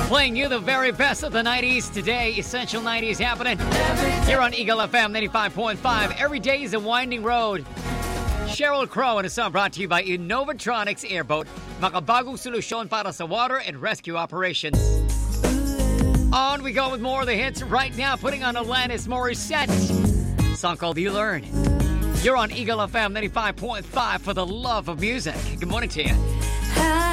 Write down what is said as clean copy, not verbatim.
Playing you the very best of the 90s today. Essential 90s happening here on Eagle FM 95.5. Every day is a winding road. Sheryl Crow and a song brought to you by Innovatronics Airboat. Makabagong solusyon para sa water and rescue operations. On we go with more of the hits right now. Putting on Alanis Morissette. A song called You Learn. You're on Eagle FM 95.5 for the love of music. Good morning to you.